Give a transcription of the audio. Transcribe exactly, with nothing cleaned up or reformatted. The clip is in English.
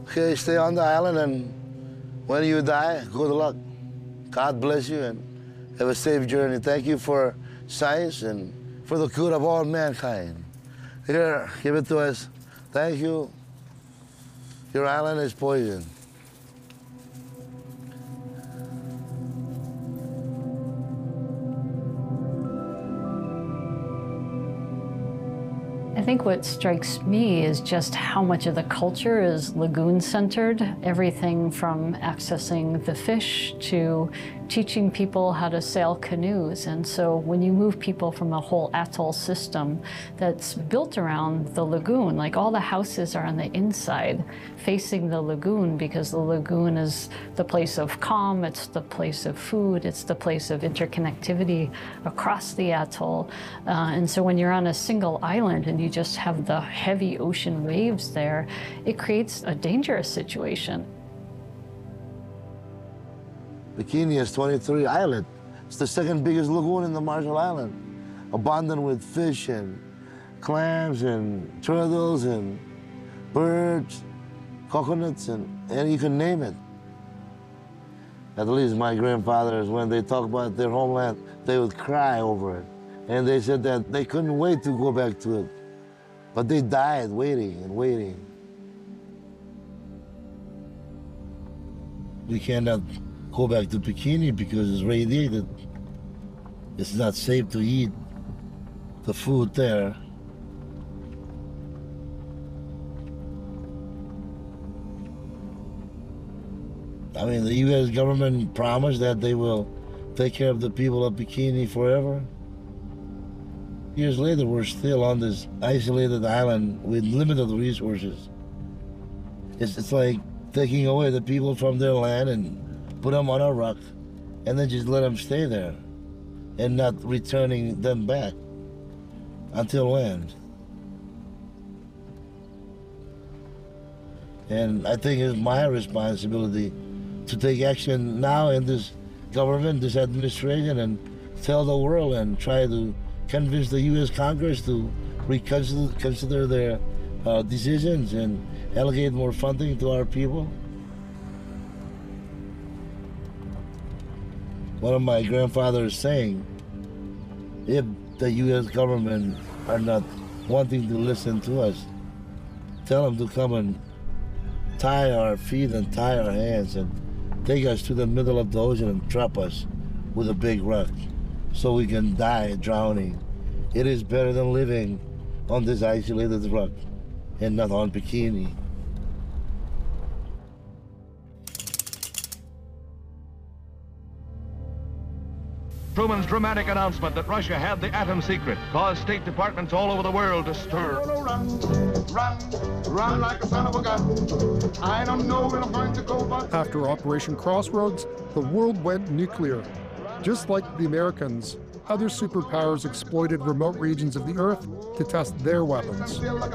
Okay, stay on the island, and when you die, good luck. God bless you, and have a safe journey. Thank you for science and for the good of all mankind. Here, give it to us. Thank you. Your island is poison. I think what strikes me is just how much of the culture is lagoon-centered. Everything from accessing the fish to teaching people how to sail canoes. And so when you move people from a whole atoll system that's built around the lagoon, like all the houses are on the inside facing the lagoon because the lagoon is the place of calm, it's the place of food, it's the place of interconnectivity across the atoll. Uh, and so when you're on a single island and you just have the heavy ocean waves there, it creates a dangerous situation. Bikini has twenty-three islands. It's the second biggest lagoon in the Marshall Island, abundant with fish and clams and turtles and birds, coconuts, and, and you can name it. At least my grandfathers, when they talk about their homeland, they would cry over it. And they said that they couldn't wait to go back to it. But they died waiting and waiting. We cannot go back to Bikini because it's radiated. It's not safe to eat the food there. I mean, the U S government promised that they will take care of the people of Bikini forever. Years later, we're still on this isolated island with limited resources. It's, it's like taking away the people from their land and put them on a rock and then just let them stay there and not returning them back. Until when? And I think it's my responsibility to take action now in this government, this administration, and tell the world and try to convince the U S Congress to reconsider consider their uh, decisions and allocate more funding to our people. One of my grandfathers saying, if the U S government are not wanting to listen to us, tell them to come and tie our feet and tie our hands and take us to the middle of the ocean and drop us with a big rock so we can die drowning. It is better than living on this isolated rock and not on Bikini. Truman's dramatic announcement that Russia had the atom secret caused state departments all over the world to stir. Run, run, run like a son of a gun. I don't know where I'm going to go, but... After Operation Crossroads, the world went nuclear. Just like the Americans, other superpowers exploited remote regions of the Earth to test their weapons.